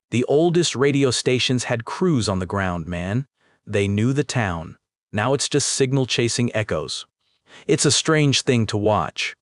The oldest radio stations had crews on the ground, man. They knew the town. Now it's just signal chasing echoes. It's a strange thing to watch.